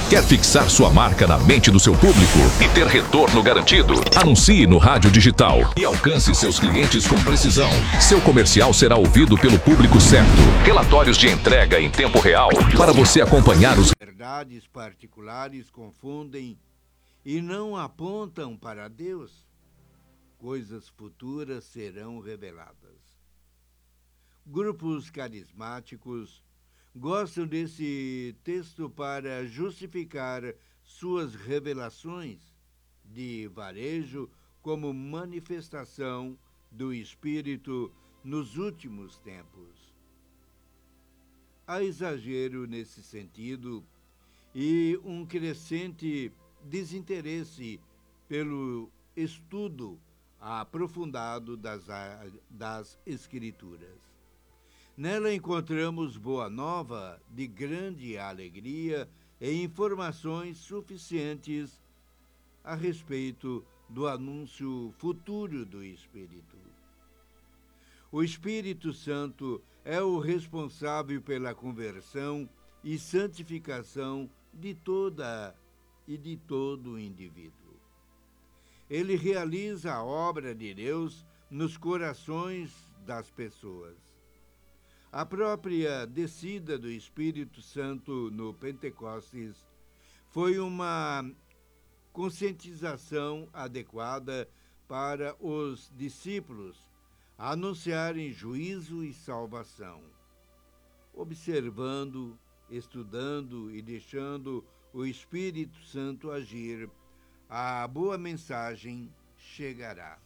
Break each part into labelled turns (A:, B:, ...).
A: Quer fixar sua marca na mente do seu público e ter retorno garantido? Anuncie no rádio digital e alcance seus clientes com precisão. Seu comercial será ouvido pelo público certo. Relatórios de entrega em tempo real para você acompanhar os...
B: Verdades particulares confundem e não apontam para Deus. Coisas futuras serão reveladas. Grupos carismáticos gostam desse texto para justificar suas revelações de varejo como manifestação do Espírito nos últimos tempos. Há exagero nesse sentido e um crescente desinteresse pelo estudo aprofundado das Escrituras. Nela encontramos boa nova de grande alegria e informações suficientes a respeito do anúncio futuro do Espírito. O Espírito Santo é o responsável pela conversão e santificação de toda e de todo o indivíduo. Ele realiza a obra de Deus nos corações das pessoas. A própria descida do Espírito Santo no Pentecostes foi uma conscientização adequada para os discípulos anunciarem juízo e salvação. Observando, estudando e deixando o Espírito Santo agir, a boa mensagem chegará.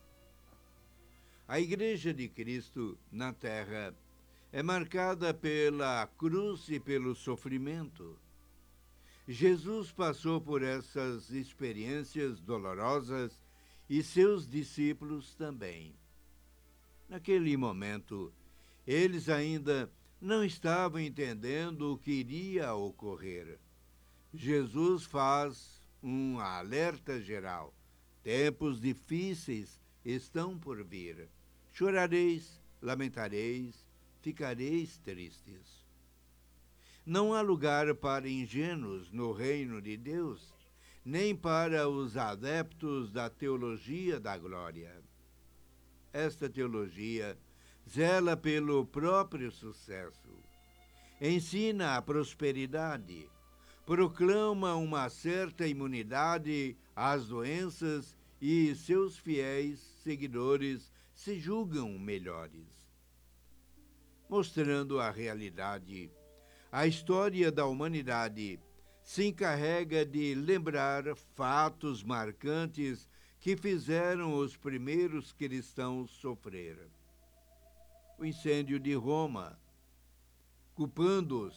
B: A Igreja de Cristo na Terra é marcada pela cruz e pelo sofrimento. Jesus passou por essas experiências dolorosas e seus discípulos também. Naquele momento, eles ainda não estavam entendendo o que iria ocorrer. Jesus faz um alerta geral. Tempos difíceis estão por vir. Chorareis, lamentareis, ficareis tristes. Não há lugar para ingênuos no reino de Deus, nem para os adeptos da teologia da glória. Esta teologia zela pelo próprio sucesso, ensina a prosperidade, proclama uma certa imunidade às doenças e seus fiéis seguidores se julgam melhores. Mostrando a realidade, a história da humanidade se encarrega de lembrar fatos marcantes que fizeram os primeiros cristãos sofrer. O incêndio de Roma, culpando-os,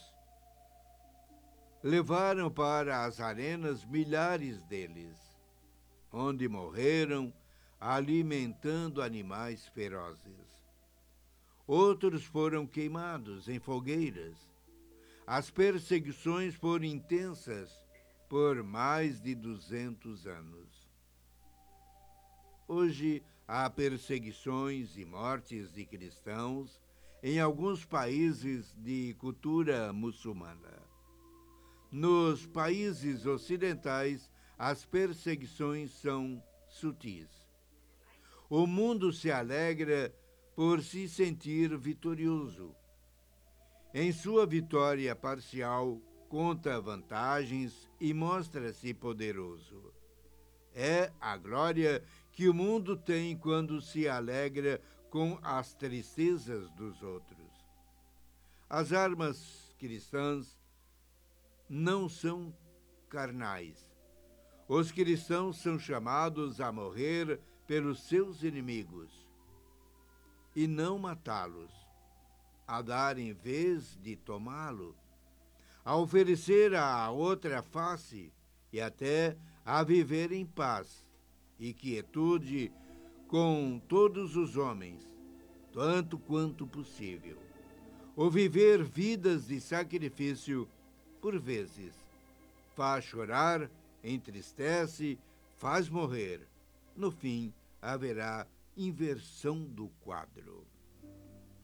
B: levaram para as arenas milhares deles, onde morreram alimentando animais ferozes. Outros foram queimados em fogueiras. As perseguições foram intensas por mais de 200 anos. Hoje há perseguições e mortes de cristãos em alguns países de cultura muçulmana. Nos países ocidentais, as perseguições são sutis. O mundo se alegra por se sentir vitorioso. Em sua vitória parcial, conta vantagens e mostra-se poderoso. É a glória que o mundo tem quando se alegra com as tristezas dos outros. As armas cristãs não são carnais. Os cristãos são chamados a morrer pelos seus inimigos e não matá-los, a dar em vez de tomá-lo, a oferecer a outra face e até a viver em paz e quietude com todos os homens, tanto quanto possível. O viver vidas de sacrifício, por vezes, faz chorar, entristece, faz morrer. No fim, haverá inversão do quadro.